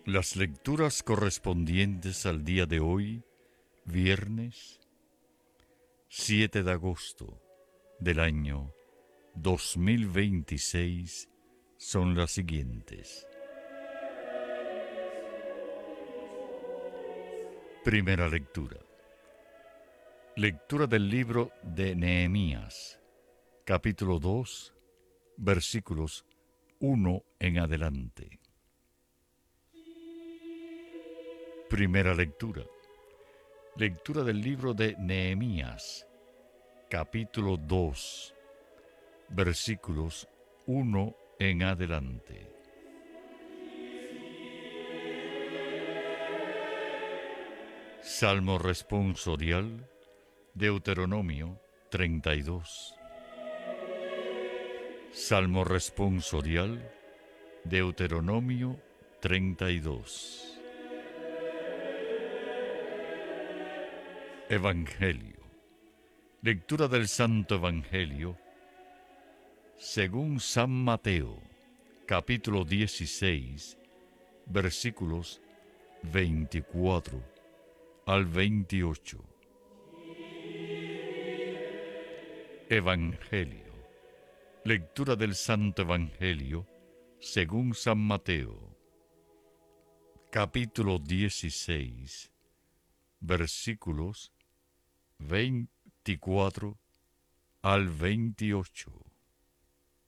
Las lecturas correspondientes al día de hoy, viernes 7 de agosto del año 2026, son las siguientes. Primera lectura. Lectura del libro de Nehemías, capítulo 2, versículos 1 en adelante. Primera lectura. Lectura del libro de Nehemías, capítulo 2, versículos 1 en adelante. Salmo responsorial, Deuteronomio 32. Salmo responsorial, Deuteronomio 32. Evangelio. Lectura del Santo Evangelio según San Mateo, capítulo 16, versículos 24 al 28. Evangelio. Lectura del Santo Evangelio según San Mateo, capítulo 16, versículos 24 al 28.